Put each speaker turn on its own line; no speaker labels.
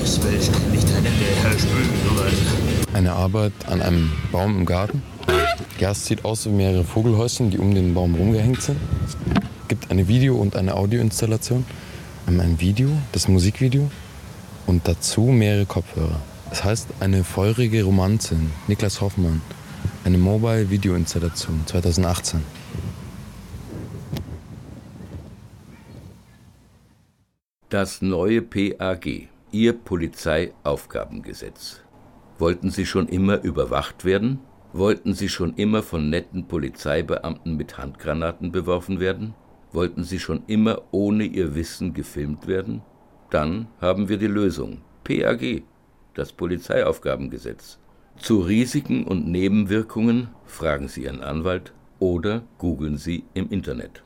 Gottes Willen, nicht eine Nähe spüren.
Eine Arbeit an einem Baum im Garten. Ja, es sieht aus wie mehrere Vogelhäuschen, die um den Baum rumgehängt sind. Es gibt eine Video- und eine Audioinstallation. Ein Video, das Musikvideo und dazu mehrere Kopfhörer. Es heißt Eine feurige Romanzin, Niklas Hoffmann. Eine Mobile-Video-Installation 2018.
Das neue PAG, Ihr Polizeiaufgabengesetz. Wollten Sie schon immer überwacht werden? Wollten Sie schon immer von netten Polizeibeamten mit Handgranaten beworfen werden? Wollten Sie schon immer ohne Ihr Wissen gefilmt werden? Dann haben wir die Lösung. PAG, das Polizeiaufgabengesetz. Zu Risiken und Nebenwirkungen fragen Sie Ihren Anwalt oder googeln Sie im Internet.